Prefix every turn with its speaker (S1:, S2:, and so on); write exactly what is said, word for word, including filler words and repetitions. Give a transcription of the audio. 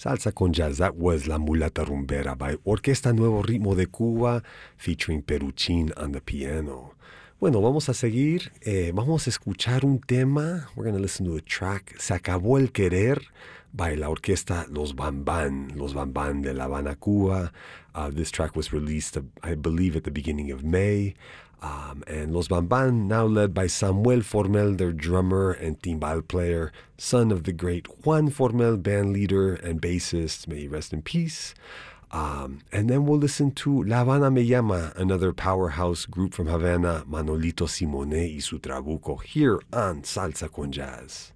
S1: Salsa con Jazz, that was La Mulata Rumbera by Orquesta Nuevo Ritmo de Cuba, featuring Peruchín on the piano. Bueno, vamos a seguir. Eh, vamos a escuchar un tema. We're going to listen to a track, Se Acabó el Querer, by la orquesta Los Bambán, Los Bambán de La Habana, Cuba. Uh, this track was released, uh, I believe, at the beginning of May. Um, and Los Bambán, now led by Samuel Formel, their drummer and timbal player, son of the great Juan Formel, band leader and bassist, may he rest in peace. Um, and then we'll listen to La Habana Me Llama, another powerhouse group from Havana, Manolito Simone y su Trabuco, here on Salsa con Jazz.